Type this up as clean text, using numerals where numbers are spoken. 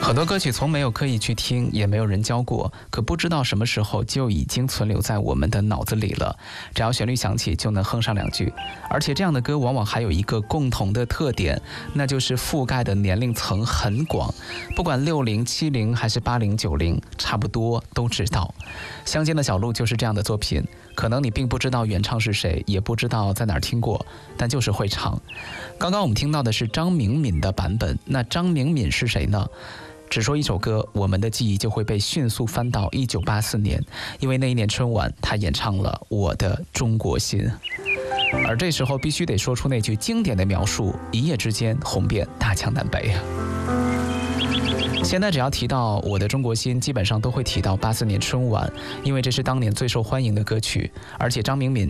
很多歌曲从没有刻意去听，也没有人教过，可不知道什么时候就已经存留在我们的脑子里了。只要旋律响起，就能哼上两句。而且这样的歌往往还有一个共同的特点，那就是覆盖的年龄层很广，不管60、70还是80、90，差不多都知道。乡间的小路就是这样的作品，可能你并不知道原唱是谁，也不知道在哪儿听过，但就是会唱。刚刚我们听到的是张明敏的版本，那张明敏是谁呢？只说一首歌，我们的记忆就会被迅速翻到1984年，因为那一年春晚，他演唱了《我的中国心》，而这时候必须得说出那句经典的描述：一夜之间红遍大江南北。现在只要提到《我的中国心》，基本上都会提到84年春晚，因为这是当年最受欢迎的歌曲，而且张明敏